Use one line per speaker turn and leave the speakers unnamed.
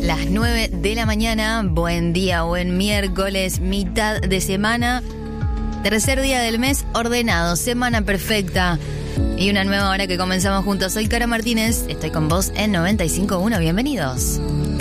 las 9 de la mañana. Buen día, buen miércoles, mitad de semana. Tercer día del mes ordenado, semana perfecta. Y una nueva hora que comenzamos juntos. Soy Cara Martínez, estoy con vos en 95.1. Bienvenidos.